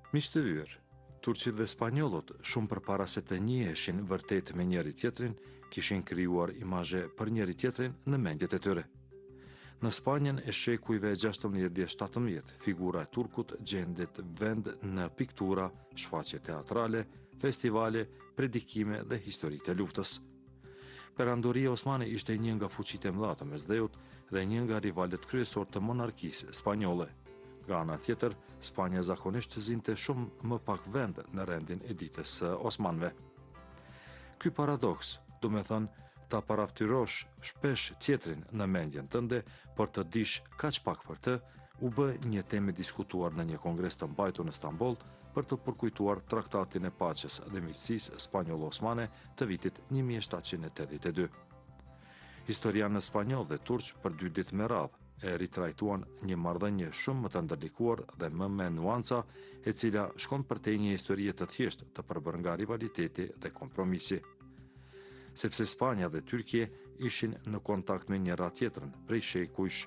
Miq të yër, turqit dhe spanjollët shumë përpara se të njiheshin vërtet me njëri tjetrin, kishin krijuar imazhe për njëri tjetrin në mendjet e tyre. Në Spanjën e shekujve 16-17, figura e turkut gjendet vend në piktura, shfaqje teatrale, festivale, predikime dhe historitë e luftës. Perandoria osmane ishte një nga fuqitë e mëdha të Mesdheut dhe një nga rivalet kryesor të monarkisë spanjolle. Nga ana tjetër, Spanja zakonisht zinte shumë më pak vend në rendin e ditës së osmanëve. Ky paradoks, do me thënë, ta paraftyrosh shpesh tjetrin në mendjen tënde për të dish kaq pak për të, u bë një temë diskutuar në një kongres të mbajtur në Stamboll për të përkujtuar traktatin e paqes dhe miqësisë spanjollo-osmane të vitit 1782. Historianët spanjoll dhe turq për 2 ditë me radhë e ritrajtuan një marrëdhënie shumë më të ndërlikuar dhe më me nuanca, e cila shkon përtej një historie të thjeshtë të përbërë nga rivaliteti dhe kompromisi. Sepse Spanja dhe Tyrkia ishin në kontakt me njëra tjetrën prej shekujsh.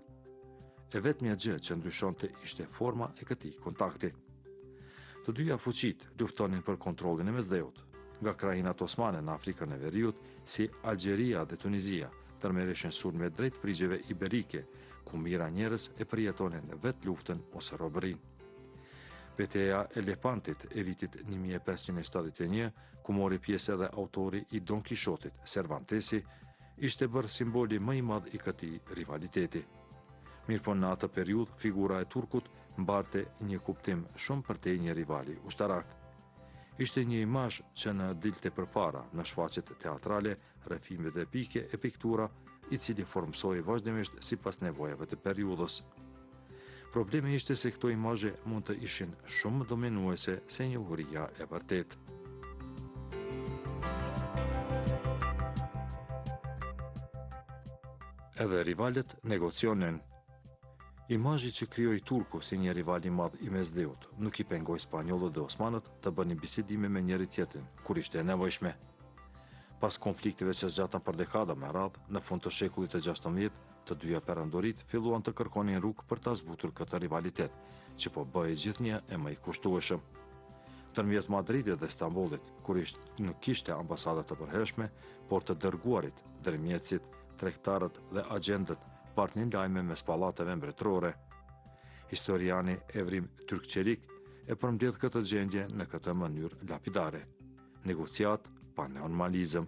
E vetmja gjë që ndryshonte ishte forma e këtij kontakti. Të dyja fuqit luftonin për kontrollin e Mesdheut. Nga krajinat osmane në Afrikën e Veriut, si Algjeria dhe Tunizia, tërmerreshin sulme drejt prigjeve iberike, ku mira njerëz e përjetonin vetë luftën ose robërinë. Betejë e Lepantit e vitit 1571, ku mori pjesë edhe autori i Don Kishotit, Cervantesi, ishte bërë simboli më i madh i këtij rivaliteti. Mirëpo në atë periudhë, figura e turkut mbarte një kuptim shumë përtej një rivali ushtarak. Ishte një imazh që në dilte përpara në shfaqjet teatrale, rrëfimet epike e piktura, i cili formsoi vazhdimisht sipas nevojave të periudhës. Problemi ishte se këto imazhe mund të ishin shumë dominuese se njohuria e vërtetë. Edhe rivalet negocionin. Imazhi që krijoi turku si një rival i madh i Mesdheut nuk i pengoi spanjollët dhe osmanët të bënin bisedime me njëri tjetrin kur ishte e nevojshme. Pas konflikteve që zgjatën për dekada me radhë, në fund të shekullit të 16, të dyja perandorit filluan të kërkonin rrugë për ta zbutur këtë rivalitet, që po bëhej gjithnjë e më i kushtueshëm. Tërmjet Madridit dhe Stambollit, kur nuk kishte ambasada të përhershme, por të dërguarit, ndërmjetësit, tregtarët dhe agjentët partnin lajme mes pallateve mbretërore. Historiani Evrim Türkçelik e përmbledh këtë gjendje në këtë mënyrë lapidare: negociat pa neonmalizëm.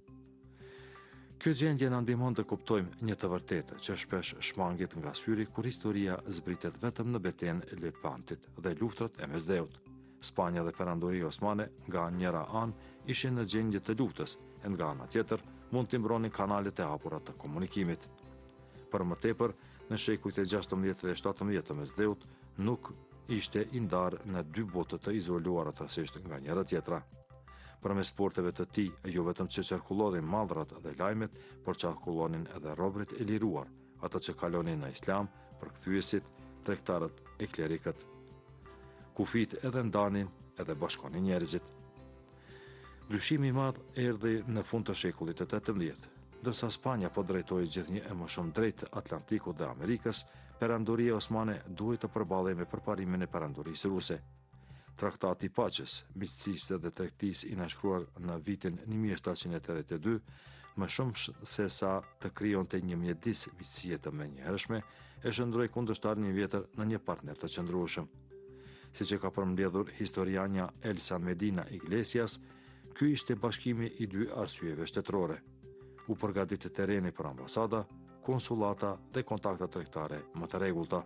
Kjo gjendje na ndihmon të kuptojmë një të vërtetë që shpesh shmanget nga syri kur historia zbritet vetëm në betejën e Lepantit dhe luftrat e Mesdheut. Spanja dhe perandoria osmane nga njëra anë ishin në gjendje të luftës, e nga ana tjetër mund të mbronin kanalet e hapura të komunikimit. Për më tepër, në shekujt e 16 dhe 17 të Mesdheut nuk ishte i ndarë në 2 botë të izoluara rastësisht nga njëra tjetra. Përmes porteve të tij, jo vetëm që qarkullonin mallrat dhe lajmet, por qarkullonin edhe robërit e liruar, ata që kalonin në islam, përkthyesit, tregtarët e klerikët. Kufit edhe ndanin edhe bashkonin njerëzit. Ndryshimi i madh erdhi në fund të shekullit të 18, ndërsa Spanja po drejtoi gjithnjë e më shumë drejt Atlantikut dhe Amerikës, perandoria osmane duhej të përballej me përparimin e perandorisë ruse. Traktati i paqes, miqësisë dhe tregtisë i nënshkruar në vitin 1782, më shumë se sa të krijonte një mjedis miqësie të menjëhershme, e shndroi kundërshtar një vjetër në një partner të qëndrueshëm. Siç e ka përmbledhur historianja Elsa Medina Iglesias, ky ishte bashkimi i 2 arsyeve shtetërore: u përgatitë terreni për ambasada, konsulata dhe kontakta tregtare më të rregullta.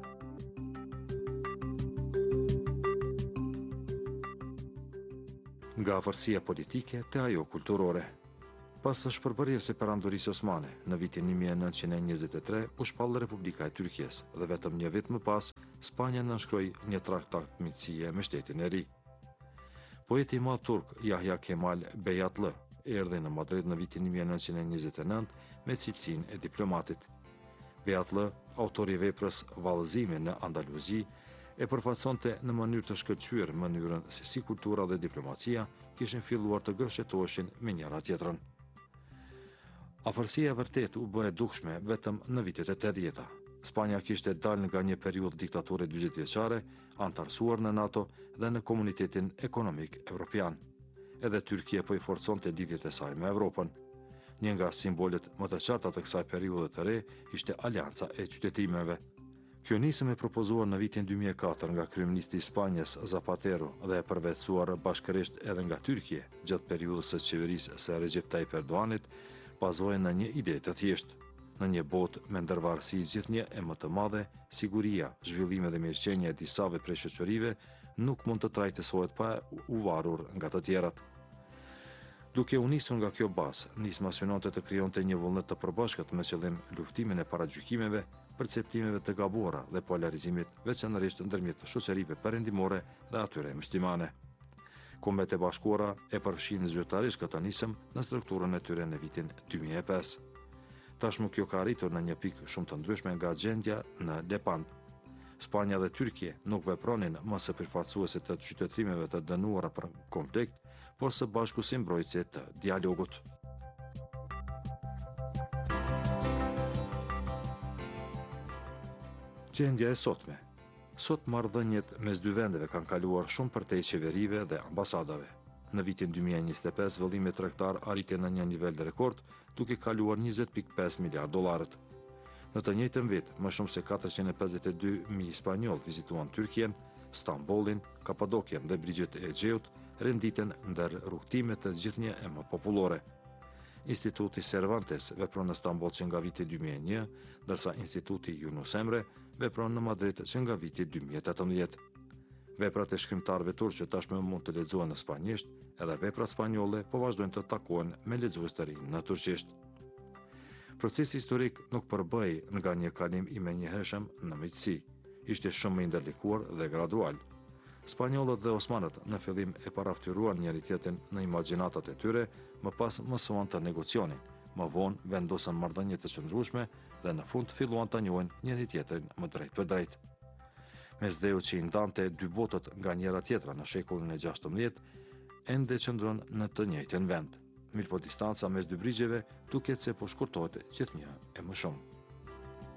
Nga afërsia politike te ajo kulturore. Pas së shpërbërjes së perandorisë osmane në vitin 1923 u shpall Republika e Tyrkisë dhe vetëm një vit më pas Spanja nënshkroi një traktat miqësie me shtetin e ri. Poeti i madh turk Yahya Kemal Beyatlı erdhi në Madrid në vitin 1929 me cilësinë e diplomatit. Beyatlı, autori i veprës Vallëzimi në Andaluzi, e përfaqësonte në mënyrë të shkëlqyer mënyrën se si kultura dhe diplomacia kishin filluar të gërshetoheshin me njëra tjetrën. Afërsia e vërtetë u bë e dukshme vetëm në vitet e 80-ta. Spanja kishte dalë nga një periudhë diktature 40 vjeçare, antarësuar në NATO dhe në Komunitetin Ekonomik Evropian. Edhe Tyrkia po I forconte lidhjet e saj me Evropën. Një nga simbolet më të qarta të kësaj periudhe të re ishte Alianca e Qytetërimeve. Kjo nisë me propozuar në vitin 2004 nga kryeministi I Spanjës Zapatero dhe e përvetësuar bashkërisht edhe nga Tyrkia gjatë periudhës së qeverisë së Recep Tayyip Erdoganit, bazohen në një ide të thjeshtë. Në një botë me ndërvarësi gjithnjë e më të madhe, siguria, zhvillime dhe mirëqenia e disave prej shoqërive nuk mund të trajtësohet pa u varur nga të tjerat. Duke u nisur nga kjo bazë, nisma synonte të krijonte një vullnet të përbashkët me qëllim luftimin e paragjykimeve, perceptimeve të gabuara dhe polarizimit veçanërisht ndërmjet shoqërive perëndimore dhe atyre muslimane. Kombet e Bashkuara e përfshin zyrtarisht këtë nisëm në strukturën e tyre në vitin 2005. Tashmë kjo ka arritur në një pikë shumë të ndryshme nga gjendja në Lepant. Spanja dhe Tyrkia nuk vepronin më së përfaqësuese të qytetërimeve të dënuara për konflikt, por së bashku si mbrojtëse të dialogut. Gjendja e sotme. Sot marrëdhëniet mes dy vendeve kanë kaluar shumë përtej qeverive dhe ambasadave. Në vitin 2025, vëllimi tregtar arritën në një nivel rekord, duke kaluar 20.5 miliard dollarët. Në të njëjtën vit, më shumë se 452.000 spanjoll vizituan Tyrkien, Stambollin, Kapadokjen dhe brigjet e Egjeut, renditen ndër rrugtimet të gjithnjë e më popullore. Instituti Cervantes vepron në Stamboll që nga viti 2001, ndërsa Instituti Yunus Emre vepron në Madrid që nga viti 2018. Veprat e shkrimtarëve turq që tashmë mund të lexohen në spanjisht, edhe veprat spanjolle po vazhdojnë të takohen me lexues të rinj në turqisht. Procesi historik nuk përbëi nga një kalim I menjëhershëm në miqësi. Ishte shumë I ndërlikuar dhe gradual. Spanjollët dhe osmanët në fillim e paraftyruan njëri tjetrin në imagjinatat e tyre, më pas mësuan të negocianin, më vonë vendosën marrëdhënie të qëndrueshme dhe në fund filluan të njohin njëri tjetrin më drejt për drejt. Mesdheu që I ndante dy botët nga njëra tjetra në shekullin e 16, ende qëndron në të njëjtin vend. Mirëpo distanca mes dy brigjeve duket se po shkurtohet gjithnjë e më shumë.